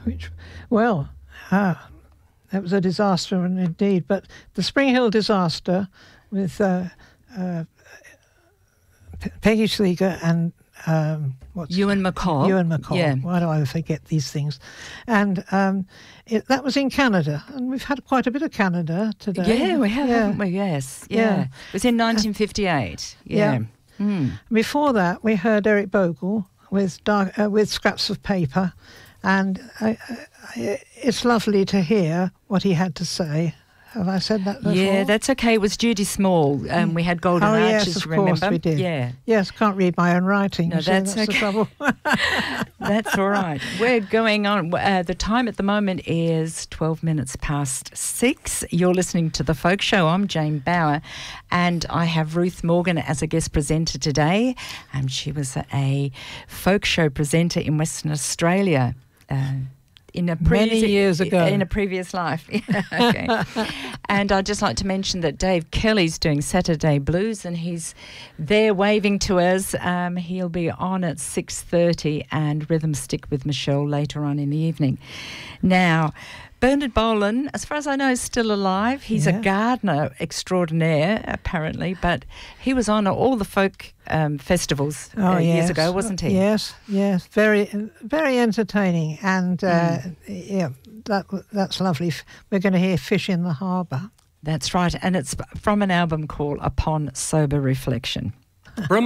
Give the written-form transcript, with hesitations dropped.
Which, well, that was a disaster indeed. But the Spring Hill disaster with Peggy Schleger and Ewan McCall. Ewan McCall. Yeah. Why do I forget these things? And that was in Canada, and we've had quite a bit of Canada today. Yeah, we have, haven't we? Yes. Yeah. It was in 1958. Yeah. Before that, we heard Eric Bogle with Scraps of Paper, and it's lovely to hear what he had to say. Have I said that before? Yeah, that's okay. It was Judy Small. We had Golden Arches, yes, of remember? course we did. Yeah. Yes, can't read my own writing. No, that's okay. The trouble. That's all right. We're going on. The time at the moment is 12 minutes past 6. You're listening to The Folk Show. I'm Jane Bauer, and I have Ruth Morgan as a guest presenter today. She was a folk show presenter in Western Australia. Many years ago. In a previous life. Okay. And I'd just like to mention that Dave Kelly's doing Saturday Blues, and he's there waving to us. He'll be on at 6:30, and Rhythm Stick with Michelle later on in the evening. Now, Bernard Bolan, as far as I know, is still alive. He's a gardener extraordinaire, apparently, but he was on all the folk festivals years ago, wasn't he? Yes. Very, very entertaining, and that's lovely. We're going to hear Fish in the Harbour. That's right, and it's from an album called Upon Sober Reflection.